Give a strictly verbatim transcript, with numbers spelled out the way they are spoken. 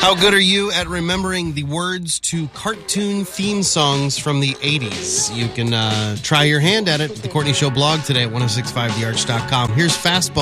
How good are you at remembering the words to cartoon theme songs from the eighties? You can uh, try your hand at it at the Courtney Show blog today at ten sixty-five the arch dot com. Here's Fastball.